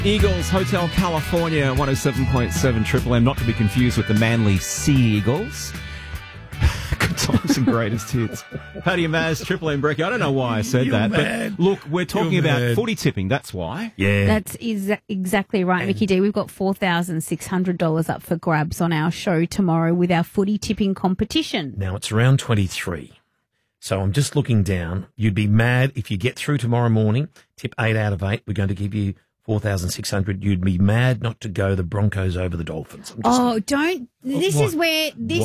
Eagles, Hotel California, 107.7 Triple M, not to be confused with the Manly Sea Eagles. Good times and greatest hits. Paddy and Maz, Triple M Brecky. I don't know why I said You're that, mad. but look, we're talking You're about mad. footy tipping, that's why. Yeah. That's exactly right, Vicky D. We've got $4,600 up for grabs on our show tomorrow with our footy tipping competition. Now it's round 23. So I'm just looking down. You'd be mad if you get through tomorrow morning, tip 8 out of 8. We're going to give you 4,600. You'd be mad not to go the Broncos over the Dolphins. Oh, don't. This is where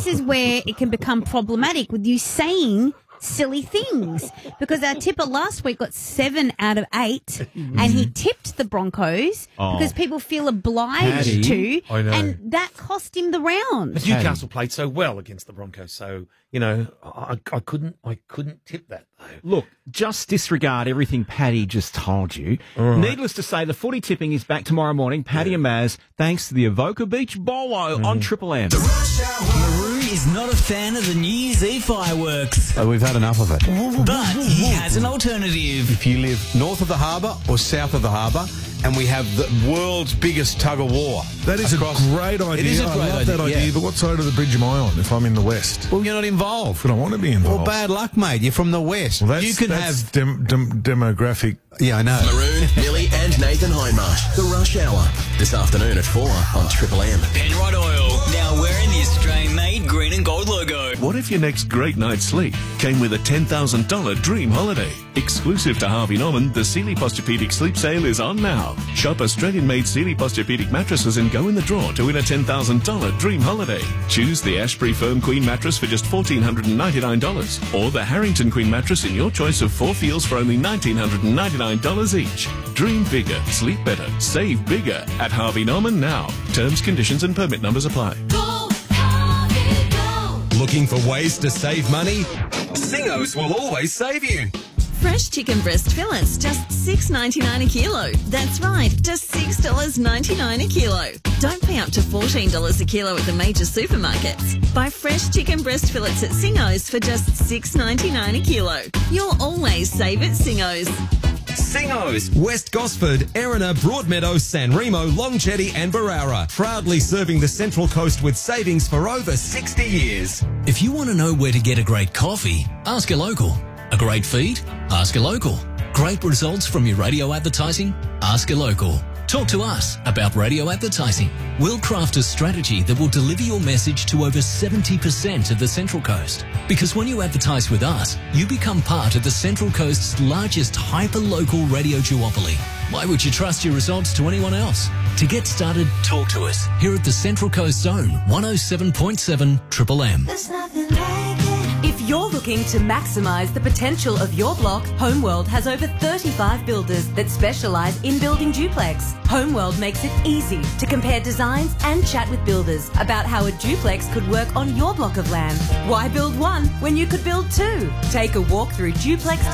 it can become problematic with you saying silly things, because our tipper last week got 7 out of 8 and he tipped the Broncos because people feel obliged to, I know. and that cost him the round. But Newcastle played so well against the Broncos, so you know I couldn't tip that though. Look, just disregard everything Paddy just told you. Right. Needless to say, the footy tipping is back tomorrow morning. Paddy and Maz, thanks to the Avoca Beach Bolo on Triple M. Maroon is not a fan of the New Year's Eve fireworks, We've had enough of it. but he has an alternative. If you live north of the harbour or south of the harbour, and we have the world's biggest tug of war. That is across- a great idea. It is a I great love that idea, idea, yeah. but what side of the bridge am I on if I'm in the west? Well, you're not involved. I don't want to be involved. Well, bad luck, mate. You're from the west. Well, you can have... demographic. Yeah, I know. Maroon, Millie and Nathan Hindmarsh. The Rush Hour. This afternoon at 4 on Triple M. Penrod Oil, now wearing the Australian-made green and gold logo. What if your next great night's sleep came with a $10,000 dream holiday? Exclusive to Harvey Norman, the Sealy Posturepedic Sleep Sale is on now. Shop Australian-made Sealy Posturepedic mattresses and go in the draw to win a $10,000 dream holiday. Choose the Ashbury Firm Queen mattress for just $1,499 or the Harrington Queen mattress in your choice of 4 feels for only $1,999 each. Dream bigger, sleep better, save bigger at Harvey Norman now. Terms, conditions and permit numbers apply. Looking for ways to save money? Singos will always save you. Fresh chicken breast fillets, just $6.99 a kilo. That's right, just $6.99 a kilo. Don't pay up to $14 a kilo at the major supermarkets. Buy fresh chicken breast fillets at Singos for just $6.99 a kilo. You'll always save at Singos. Singos, West Gosford, Erina, Broadmeadow, San Remo, Longchetty and Barara. Proudly serving the Central Coast with savings for over 60 years. If you want to know where to get a great coffee, ask a local. A great feed? Ask a local. Great results from your radio advertising? Ask a local. Talk to us about radio advertising. We'll craft a strategy that will deliver your message to over 70% of the Central Coast. Because when you advertise with us, you become part of the Central Coast's largest hyper-local radio duopoly. Why would you trust your results to anyone else? To get started, talk to us here at the Central Coast Zone, 107.7 Triple M. There's nothing like it. If you're looking to maximise the potential of your block, Homeworld has over 35 builders that specialise in building duplex. Homeworld makes it easy to compare designs and chat with builders about how a duplex could work on your block of land. Why build one when you could build two? Take a walk through duplex